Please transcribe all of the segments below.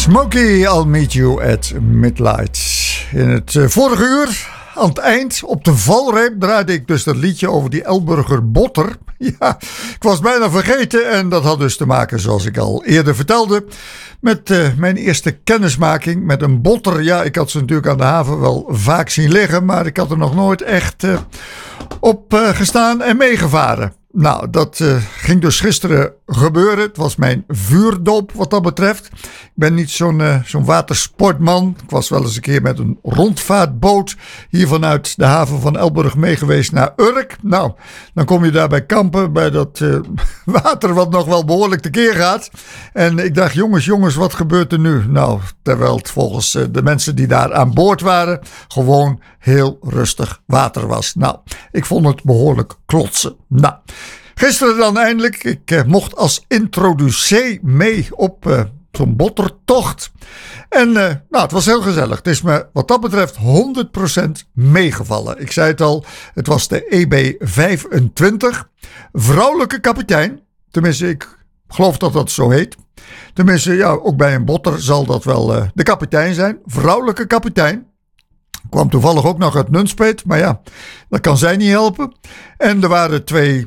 Smokey, I'll meet you at midnight. In het vorige uur, aan het eind, op de valreep, draaide ik dus dat liedje over die Elburger botter. Ja, ik was bijna vergeten en dat had dus te maken, zoals ik al eerder vertelde, met mijn eerste kennismaking met een botter. Ja, ik had ze natuurlijk aan de haven wel vaak zien liggen, maar ik had er nog nooit echt op gestaan en meegevaren. Nou, dat ging dus gisteren gebeuren. Het was mijn vuurdoop wat dat betreft. Ik ben niet zo'n watersportman. Ik was wel eens een keer met een rondvaartboot hier vanuit de haven van Elburg mee geweest naar Urk. Nou, dan kom je daar bij kampen, bij dat water wat nog wel behoorlijk tekeer gaat. En ik dacht, jongens, wat gebeurt er nu? Nou, terwijl het volgens de mensen die daar aan boord waren gewoon heel rustig water was. Nou, ik vond het behoorlijk klotsen. Nou, gisteren dan eindelijk. Ik mocht als introducee mee op zo'n bottertocht. En nou, het was heel gezellig. Het is me wat dat betreft 100% meegevallen. Ik zei het al, het was de EB25. Vrouwelijke kapitein. Tenminste, ik geloof dat dat zo heet. Tenminste, ja, ook bij een botter zal dat wel de kapitein zijn. Vrouwelijke kapitein. Kwam toevallig ook nog uit Nunspeet, maar ja, dat kan zij niet helpen. En er waren twee,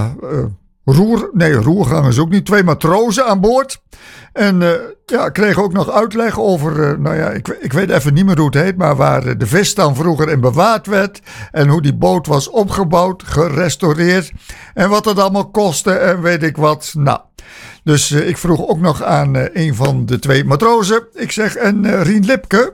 roergangers ook niet, twee matrozen aan boord. En kregen ook nog uitleg over, ik weet even niet meer hoe het heet, maar waar de vis dan vroeger in bewaard werd. En hoe die boot was opgebouwd, gerestaureerd. En wat het allemaal kostte en weet ik wat. Nou, dus ik vroeg ook nog aan een van de twee matrozen. Ik zeg, en Rien Lipke,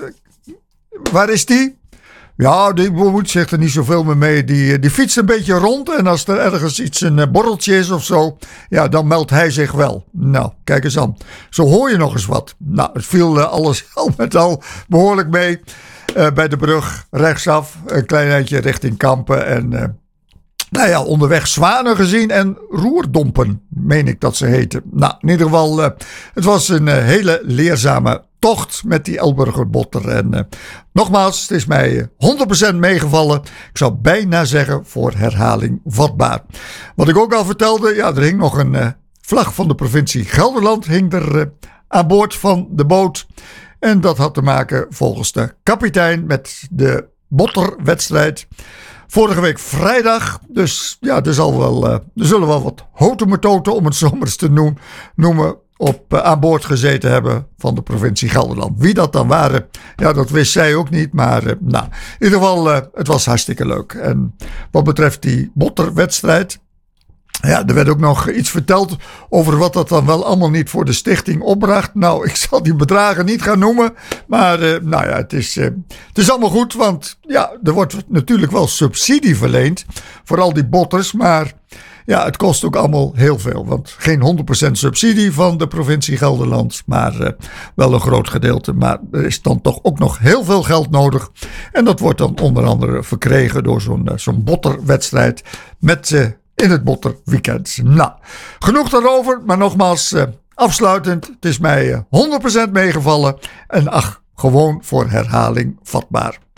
waar is die? Ja, die bemoeit zich er niet zoveel mee. Die fietst een beetje rond. En als er ergens iets, een borreltje is of zo, ja, dan meldt hij zich wel. Nou, kijk eens aan. Zo hoor je nog eens wat. Nou, het viel alles al met al behoorlijk mee. Bij de brug rechtsaf. Een klein eindje richting Kampen. En onderweg zwanen gezien en roerdompen, meen ik dat ze heten. Nou, in ieder geval, het was een hele leerzame tocht met die Elburger botter. En nogmaals, het is mij 100% meegevallen. Ik zou bijna zeggen voor herhaling vatbaar. Wat ik ook al vertelde, ja, er hing nog een vlag van de provincie Gelderland hing er aan boord van de boot. En dat had te maken volgens de kapitein met de botterwedstrijd vorige week vrijdag. Dus ja, er zullen wel wat hotemetoten, om het zo maar eens te noemen, aan boord gezeten hebben van de provincie Gelderland. Wie dat dan waren, ja, dat wist zij ook niet. Maar in ieder geval, het was hartstikke leuk. En wat betreft die botterwedstrijd, ja, er werd ook nog iets verteld over wat dat dan wel allemaal niet voor de stichting opbracht. Nou, ik zal die bedragen niet gaan noemen. Maar het is allemaal goed. Want ja, er wordt natuurlijk wel subsidie verleend voor al die botters. Maar ja, het kost ook allemaal heel veel. Want geen 100% subsidie van de provincie Gelderland. Maar wel een groot gedeelte. Maar er is dan toch ook nog heel veel geld nodig. En dat wordt dan onder andere verkregen door zo'n botterwedstrijd met in het botterweekend. Nou, genoeg daarover. Maar nogmaals, afsluitend. Het is mij 100% meegevallen. En gewoon voor herhaling vatbaar.